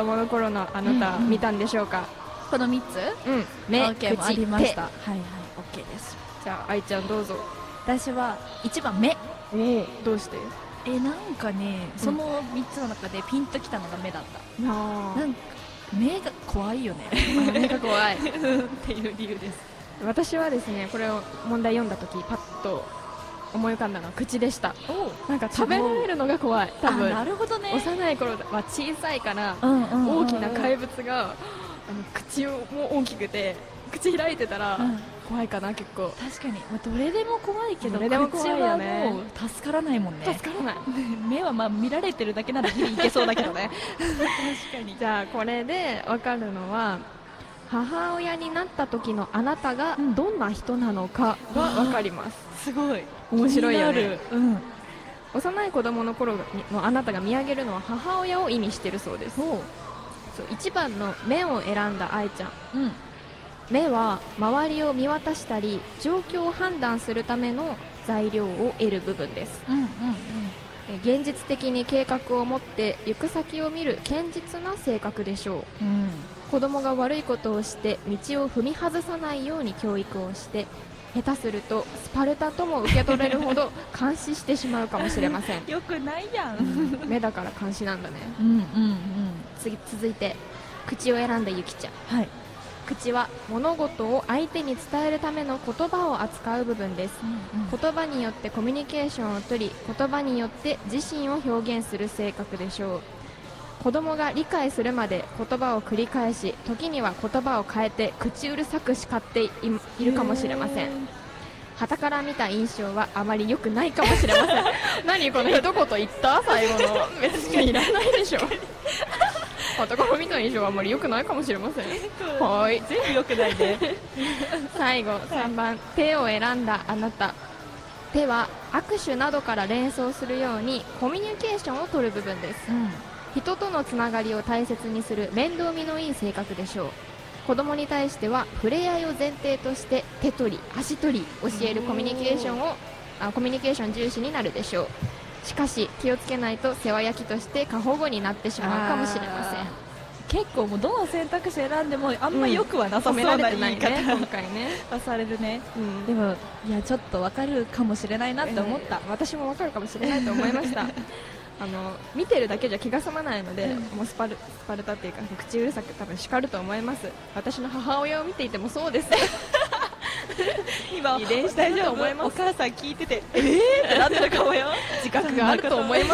供の頃のあなた、見たんでしょうか？ この3つ、 目、 OK もあり口、手。 ました。はいはい、OK です。 じゃあ愛ちゃんどうぞ。 私は1番目。 どうして？ なんかね、その3つの中でピンときたのが目だった。なんか目が怖いよね。 目が怖いっていう理由です。 私はですね、これを問題読んだ時パッと思い浮かんだのは口でした。なんか食べられるのが怖い。多分なるほどね。 幼い頃は小さいから大きな怪物が口も大きくて口開いてたら怖いかな。結構確かに、どれでも怖いけど、 どれでも怖いよね。 口はもう助からないもんね。 助からない目は見られてるだけならギリいけそうだけどね。確かに。 じゃあこれで分かるのは、母親になった時のあなたがどんな人なのかは分かります。 すごい面白いよね。 幼い子供の頃のあなたが見上げるのは母親を意味してるそうです。1番の目を選んだ愛ちゃん、目は周りを見渡したり状況を判断するための材料を得る部分です。現実的に計画を持って行く先を見る堅実な性格でしょう。子供が悪いことをして道を踏み外さないように教育をして、下手するとスパルタとも受け取れるほど監視してしまうかもしれません。 よくないやん。 目だから監視なんだね。続いて口を選んだゆきちゃん、口は物事を相手に伝えるための言葉を扱う部分です。言葉によってコミュニケーションをとり、言葉によって自身を表現する性格でしょう。子供が理解するまで言葉を繰り返し、時には言葉を変えて口うるさく叱っているかもしれません。傍から見た印象はあまり良くないかもしれません。何この一言言った最後の。別にいらないでしょ。傍から見た印象はあまり良くないかもしれません。はい、 全部良くないね。 最後3番、手を選んだあなた。手は握手などから連想するようにコミュニケーションを取る部分です。人とのつながりを大切にする面倒見のいい性格でしょう。子供に対しては触れ合いを前提として手取り足取り教えるコミュニケーション重視になるでしょう。しかし気をつけないと世話焼きとして過保護になってしまうかもしれません。 結構もうどの選択肢選んでもあんまよくはなさそうな言い方、 今回ねされるね。でもいやちょっとわかるかもしれないなって思った。 私もわかるかもしれないと思いました。見てるだけじゃ気が済まないので、もうスパルタっていうか口うるさく多分叱ると思います。私の母親を見ていてもそうです。 今遺伝したいと思います。 お母さん聞いててってなってるかもよ。 自覚があると思います。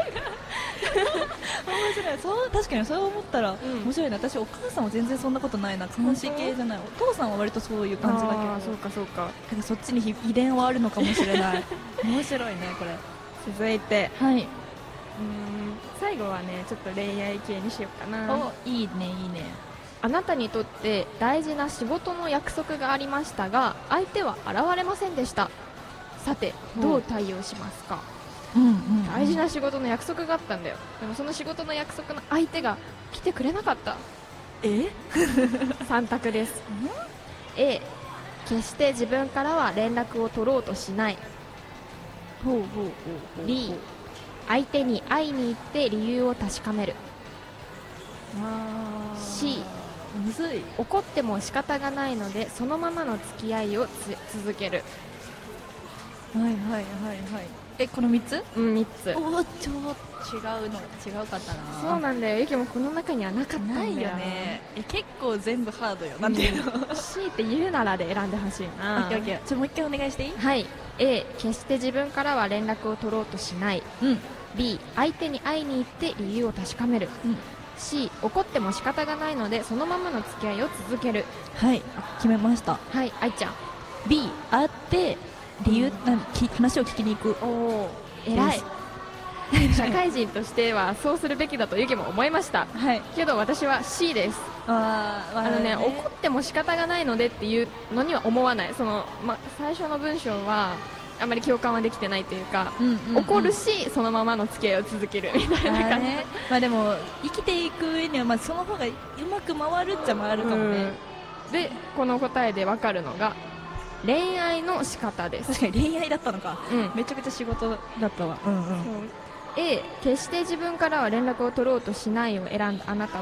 面白い。そう、確かにそう思ったら面白いな。私お母さんは全然そんなことないな。監視系じゃない。お父さんは割とそういう感じだけど。 そうかそうか。 だからそっちに遺伝はあるのかもしれない。面白いねこれ。 続いて、最後はねちょっと恋愛系にしようかな。 いいねいいね。 あなたにとって大事な仕事の約束がありましたが相手は現れませんでした。さてどう対応しますか？大事な仕事の約束があったんだよ。でもその仕事の約束の相手が来てくれなかった。3択です。A、決して自分からは連絡を取ろうとしない。B、相手に会いに行って理由を確かめる。C、 むずい。 怒っても仕方がないのでそのままの付き合いを続ける。 この3つ ？3つ。 ちょっと違うかったな。 そうなんだよ。ゆきもこの中にはなかったんだよ。 ないよね。結構全部ハードよ。なんていうの。 強いて言うならで選んでほしいな。 もう一回お願いしていい？ はい。A、決して自分からは連絡を取ろうとしない。B、相手に会いに行って理由を確かめる。C、怒っても仕方がないのでそのままの付き合いを続ける。 決めました。 はい、愛ちゃん。 B、会って理由、話を聞きに行く。 偉い。社会人としてはそうするべきだとゆきも思いました。けど私は C です。怒っても仕方がないのでっていうのには思わない。最初の文章はあまり共感はできてないというか、怒るしそのままの付き合いを続けるみたいな感じ。 でも生きていく上にはその方がうまく回るっちゃ回るかもね。でこの答えで分かるのが恋愛の仕方です。 確かに恋愛だったのか。めちゃくちゃ仕事だったわ。 A、決して自分からは連絡を取ろうとしないを選んだあなた